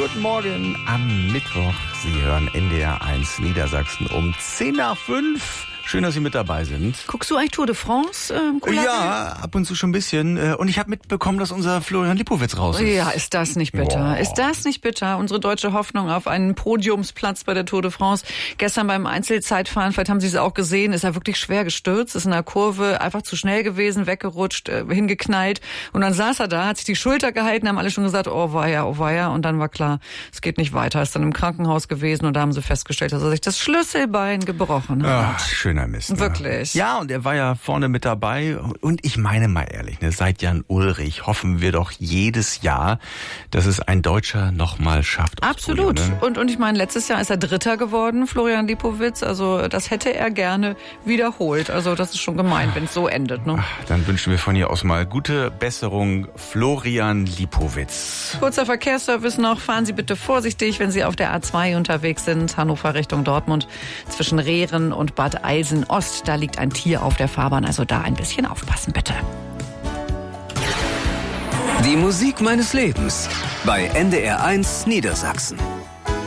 Guten Morgen am Mittwoch. Sie hören NDR 1 Niedersachsen um 10:05. Schön, dass Sie mit dabei sind. Guckst du eigentlich Tour de France? Ja, ab und zu schon ein bisschen. Und ich habe mitbekommen, dass unser Florian Lipowitz raus ist. Ja, ist das nicht bitter? Boah. Ist das nicht bitter? Unsere deutsche Hoffnung auf einen Podiumsplatz bei der Tour de France. Gestern beim Einzelzeitfahren, vielleicht haben Sie es auch gesehen, ist er wirklich schwer gestürzt, ist in der Kurve einfach zu schnell gewesen, weggerutscht, hingeknallt. Und dann saß er da, hat sich die Schulter gehalten, haben alle schon gesagt, oh weia, oh weia. Und dann war klar, es geht nicht weiter. Ist dann im Krankenhaus gewesen und da haben sie festgestellt, dass er sich das Schlüsselbein gebrochen hat. Ach, schöner Mist. Ne? Wirklich. Ja, und er war ja vorne mit dabei. Und ich meine mal ehrlich, ne, seit Jan Ullrich hoffen wir doch jedes Jahr, dass es ein Deutscher nochmal schafft. Absolut. Podium, ne? Und ich meine, letztes Jahr ist er Dritter geworden, Florian Lipowitz. Also das hätte er gerne wiederholt. Also das ist schon gemein, wenn es so endet. Ne? Ach, dann wünschen wir von hier aus mal gute Besserung, Florian Lipowitz. Kurzer Verkehrsservice noch. Fahren Sie bitte vorsichtig, wenn Sie auf der A2 unterwegs sind. Hannover Richtung Dortmund zwischen Rehren und Bad Eilsen-Ost. Da liegt ein Tier auf der Fahrbahn. Also da ein bisschen aufpassen, bitte. Die Musik meines Lebens bei NDR 1 Niedersachsen.